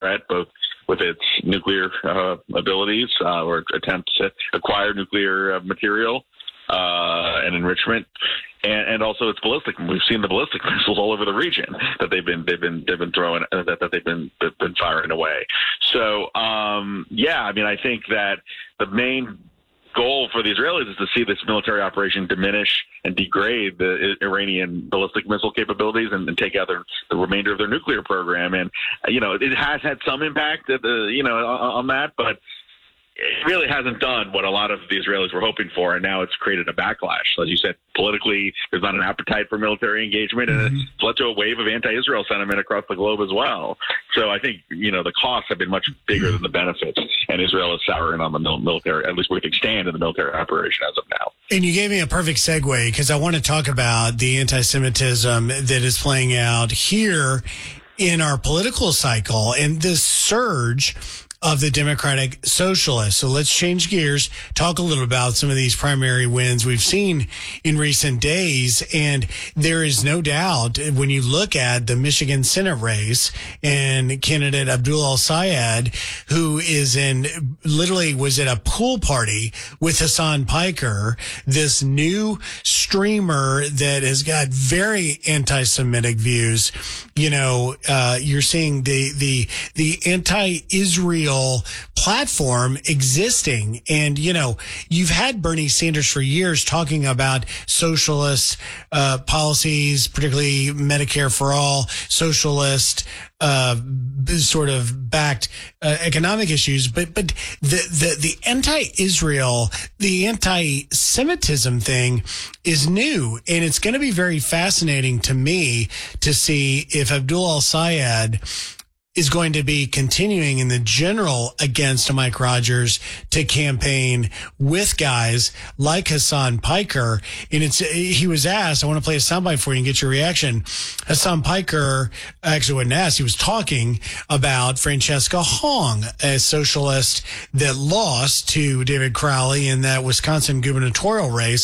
threat, both with its nuclear abilities or attempts to acquire nuclear material and enrichment, and also its ballistic. We've seen the ballistic missiles all over the region that they've been throwing, that they've been firing away. So I think that the main goal for the Israelis is to see this military operation diminish and degrade the Iranian ballistic missile capabilities and take out the remainder of their nuclear program. And it has had some impact on that, but it really hasn't done what a lot of the Israelis were hoping for, and now it's created a backlash. As you said, politically, there's not an appetite for military engagement, and it's led to a wave of anti-Israel sentiment across the globe as well. So I think, the costs have been much bigger than the benefits, and Israel is souring on the military, at least we can stand in the military operation as of now. And you gave me a perfect segue, because I want to talk about the anti-Semitism that is playing out here in our political cycle and this surge of the Democratic Socialists. So let's change gears, talk a little about some of these primary wins we've seen in recent days. And there is no doubt when you look at the Michigan Senate race and candidate Abdul El-Sayed, who was at a pool party with Hassan Piker, this new streamer that has got very anti-Semitic views. You're seeing the anti-Israel platform existing. And, you've had Bernie Sanders for years talking about socialist policies, particularly Medicare for all, socialist sort of backed economic issues. But the anti-Israel, the anti-Semitism thing is new. And it's going to be very fascinating to me to see if Abdul El-Sayed is going to be continuing in the general against Mike Rogers to campaign with guys like Hassan Piker. And he was asked, I want to play a soundbite for you and get your reaction. Hassan Piker actually wasn't asked. He was talking about Francesca Hong, a socialist that lost to David Crowley in that Wisconsin gubernatorial race.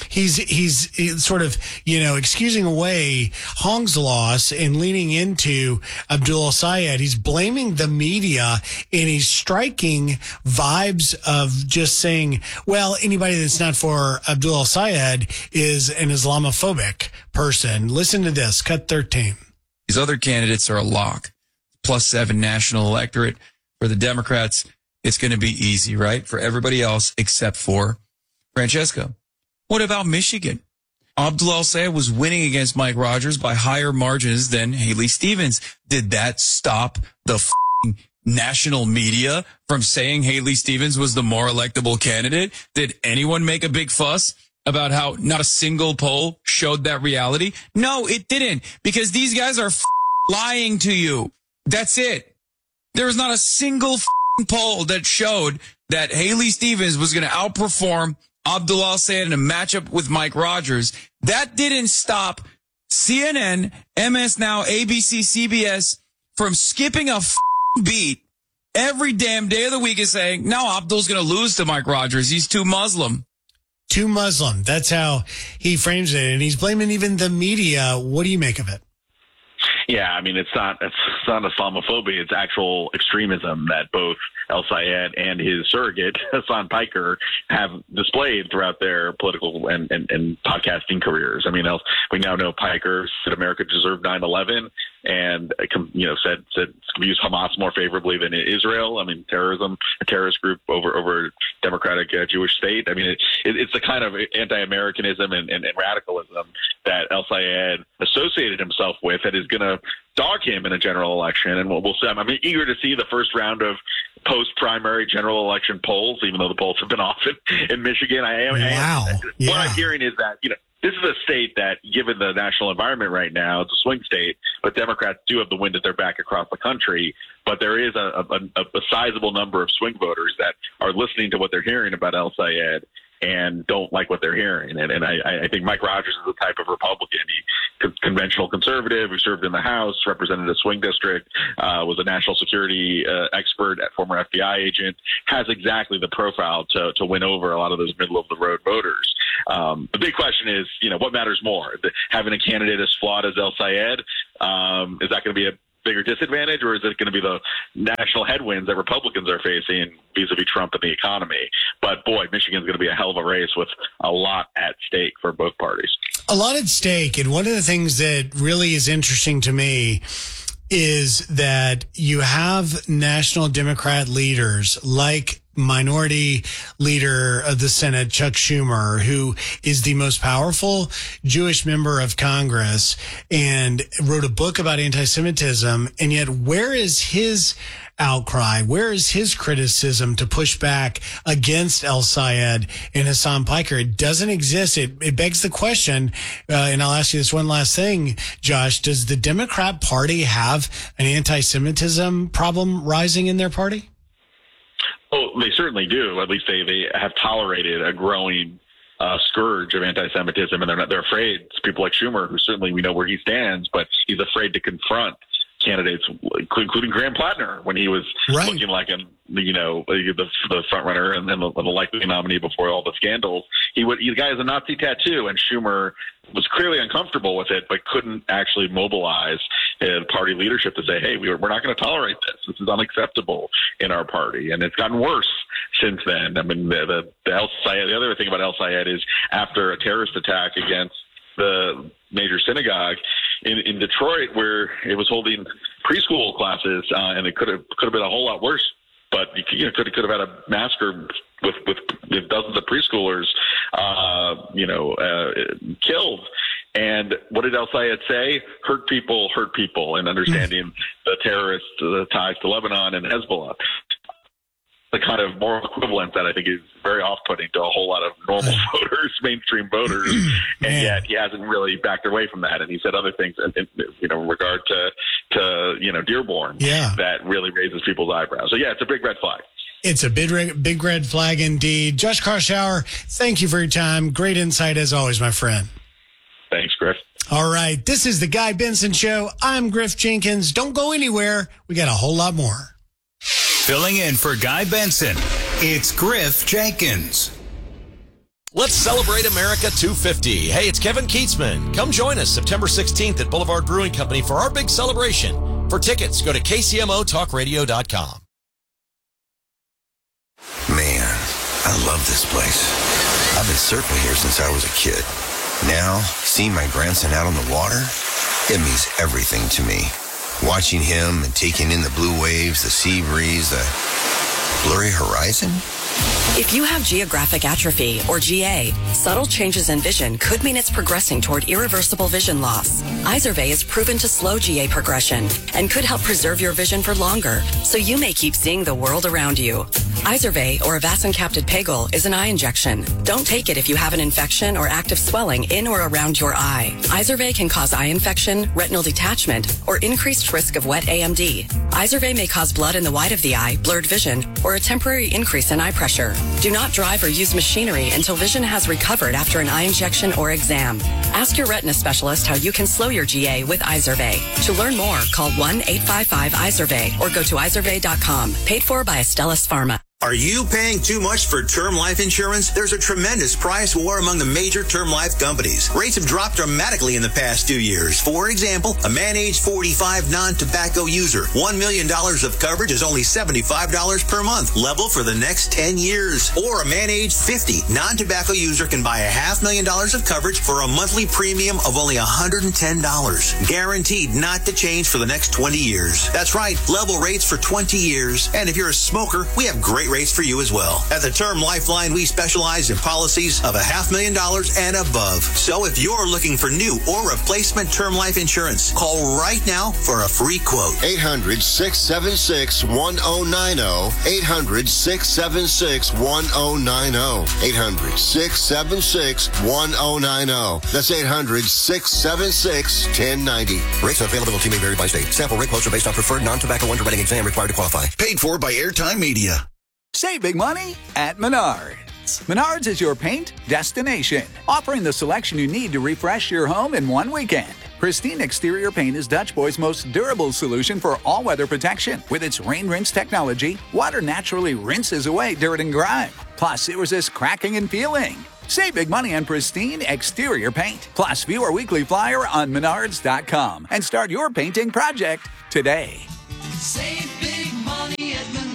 He's sort of, excusing away Hong's loss and leaning into Abdul El-Sayed. He's blaming the media, and he's striking vibes of just saying, well, anybody that's not for Abdul El-Sayed is an Islamophobic person. Listen to this, cut 13. These other candidates are a lock. +7 national electorate. For the Democrats, it's going to be easy, right? For everybody else except for Francesca. What about Michigan? Abdul El-Sayed was winning against Mike Rogers by higher margins than Haley Stevens. Did that stop the national media from saying Haley Stevens was the more electable candidate? Did anyone make a big fuss about how not a single poll showed that reality? No, it didn't, because these guys are lying to you. That's it. There was not a single poll that showed that Haley Stevens was going to outperform Abdul El-Sayed in a matchup with Mike Rogers. That didn't stop CNN, MS Now, ABC, CBS from skipping a beat every damn day of the week and saying, no, Abdul's going to lose to Mike Rogers. He's too Muslim. Too Muslim. That's how he frames it. And he's blaming even the media. What do you make of it? Yeah, I mean, it's not Islamophobia. It's actual extremism that both El-Sayed and his surrogate, Hassan Piker, have displayed throughout their political and podcasting careers. I mean, we now know Piker said America deserved 9/11 and, said views Hamas more favorably than Israel. I mean, terrorism, a terrorist group over democratic Jewish state. I mean, it's the kind of anti-Americanism and radicalism that El-Sayed associated himself with that is going to dog him in a general election. And we'll see. I'm eager to see the first round of post-primary general election polls, even though the polls have been off in Michigan. What I'm hearing is that, this is a state that, given the national environment right now, it's a swing state, but Democrats do have the wind at their back across the country. But there is a sizable number of swing voters that are listening to what they're hearing about El-Sayed and don't like what they're hearing. And I think Mike Rogers is the type of Republican. He conventional conservative who served in the House, represented a swing district, was a national security expert, former FBI agent, has exactly the profile to win over a lot of those middle-of-the-road voters. The big question is, what matters more? Having a candidate as flawed as El-Sayed, is that going to be a bigger disadvantage, or is it going to be the national headwinds that Republicans are facing vis-a-vis Trump and the economy? But boy, Michigan's going to be a hell of a race with a lot at stake for both parties. A lot at stake. And one of the things that really is interesting to me is that you have national Democrat leaders like Minority Leader of the Senate, Chuck Schumer, who is the most powerful Jewish member of Congress and wrote a book about anti-Semitism. And yet, where is his outcry? Where is his criticism to push back against El-Sayed and Hassan Piker? It doesn't exist. It begs the question, and I'll ask you this one last thing, Josh. Does the Democrat Party have an anti-Semitism problem rising in their party? Oh, they certainly do. At least they have tolerated a growing scourge of anti-Semitism, and they're afraid. It's people like Schumer, who certainly we know where he stands, but he's afraid to confront candidates, including Graham Plattner, when he was looking like the front runner and then the likely nominee before all the scandals. The guy has a Nazi tattoo, and Schumer was clearly uncomfortable with it, but couldn't actually mobilize party leadership to say, hey, we're not going to tolerate this. This is unacceptable in our party. And it's gotten worse since then. I mean, the other thing about El-Sayed is after a terrorist attack against the major synagogue in Detroit, where it was holding preschool classes, and it could have been a whole lot worse. But could have had a massacre with dozens of preschoolers, killed. And what did El-Sayed say? Hurt people, and understanding the terrorist ties to Lebanon and Hezbollah. The kind of moral equivalent that I think is very off-putting to a whole lot of normal voters, mainstream voters, and yet he hasn't really backed away from that. And he said other things in regard to Dearborn that really raises people's eyebrows. So, it's a big red flag. It's a big red flag indeed. Josh Kraushaar, thank you for your time. Great insight as always, my friend. Thanks, Griff. All right. This is the Guy Benson Show. I'm Griff Jenkins. Don't go anywhere. We got a whole lot more. Filling in for Guy Benson, it's Griff Jenkins. Let's celebrate America 250. Hey, it's Kevin Keatsman. Come join us September 16th at Boulevard Brewing Company for our big celebration. For tickets, go to KCMOTalkRadio.com. Man, I love this place. I've been surfing here since I was a kid. Now, seeing my grandson out on the water, it means everything to me. Watching him and taking in the blue waves, the sea breeze, the blurry horizon. If you have geographic atrophy, or GA, subtle changes in vision could mean it's progressing toward irreversible vision loss. Izervay is proven to slow GA progression and could help preserve your vision for longer, so you may keep seeing the world around you. Izervay, or avacincaptad pegol, is an eye injection. Don't take it if you have an infection or active swelling in or around your eye. Izervay can cause eye infection, retinal detachment, or increased risk of wet AMD. Izervay may cause blood in the white of the eye, blurred vision, or a temporary increase in eye pressure. Do not drive or use machinery until vision has recovered after an eye injection or exam. Ask your retina specialist how you can slow your GA with Izervay. To learn more, call 1-855-IZERVAY or go to izervay.com. Paid for by Astellas Pharma. Are you paying too much for term life insurance? There's a tremendous price war among the major term life companies. Rates have dropped dramatically in the past 2 years. For example, a man age 45 non-tobacco user, $1 million of coverage is only $75 per month, level for the next 10 years. Or a man age 50 non-tobacco user can buy $500,000 of coverage for a monthly premium of only $110, guaranteed not to change for the next 20 years. That's right, level rates for 20 years. And if you're a smoker, we have great rates for you as well. At the Term Lifeline, we specialize in policies of $500,000 and above. So if you're looking for new or replacement term life insurance, call right now for a free quote. 800-676-1090. 800-676-1090. 800-676-1090. That's 800-676-1090. Rates and availability may vary by state. Sample rate quotes are based on preferred non-tobacco underwriting exam required to qualify. Paid for by Airtime Media. Save big money at Menards. Menards is your paint destination, offering the selection you need to refresh your home in one weekend. Pristine exterior paint is Dutch Boy's most durable solution for all-weather protection. With its rain rinse technology, water naturally rinses away dirt and grime. Plus, it resists cracking and peeling. Save big money on pristine exterior paint. Plus, view our weekly flyer on Menards.com and start your painting project today. Save big money at Menards.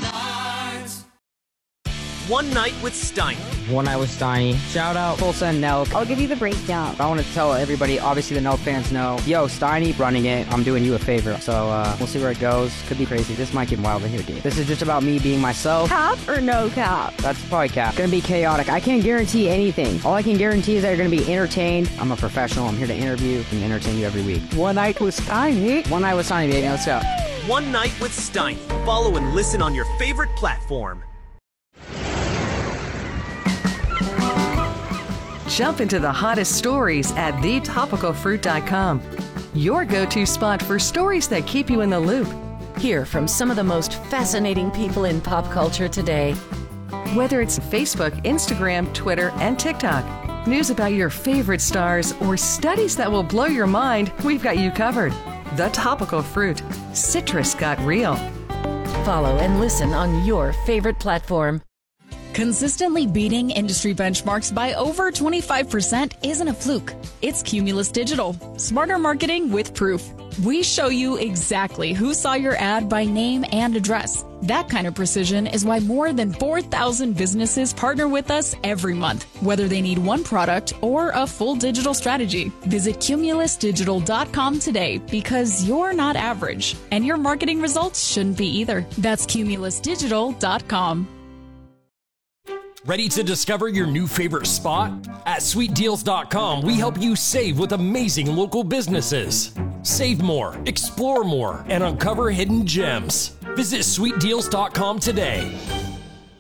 One Night with Steiny. One Night with Steiny. Shout out Full Send Nelk. I'll give you the breakdown. I want to tell everybody, obviously the Nelk fans know, yo, Steiny running it. I'm doing you a favor. So we'll see where it goes. Could be crazy. This might get wild in here, dude. This is just about me being myself. Cap or no cap? That's probably cap. Gonna be chaotic. I can't guarantee anything. All I can guarantee is that you're gonna be entertained. I'm a professional. I'm here to interview and entertain you every week. One Night with Steiny. One Night with Steiny, baby. Let's go. One Night with Steiny. Follow and listen on your favorite platform. Jump into the hottest stories at thetopicalfruit.com. Your go-to spot for stories that keep you in the loop. Hear from some of the most fascinating people in pop culture today. Whether it's Facebook, Instagram, Twitter, and TikTok, news about your favorite stars, or studies that will blow your mind, we've got you covered. The Topical Fruit. Citrus got real. Follow and listen on your favorite platform. Consistently beating industry benchmarks by over 25% isn't a fluke. It's Cumulus Digital. Smarter marketing with proof. We show you exactly who saw your ad by name and address. That kind of precision is why more than 4,000 businesses partner with us every month, whether they need one product or a full digital strategy. Visit cumulusdigital.com today because you're not average, and your marketing results shouldn't be either. That's cumulusdigital.com. Ready to discover your new favorite spot? At sweetdeals.com, we help you save with amazing local businesses. Save more, explore more, and uncover hidden gems. Visit sweetdeals.com today.